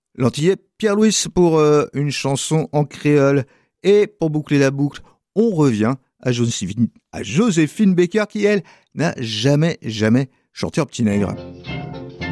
L'antillais Pierre-Louis pour une chanson en créole. Et pour boucler la boucle, on revient à Joséphine Baker qui, elle, n'a jamais chanté en petit nègre.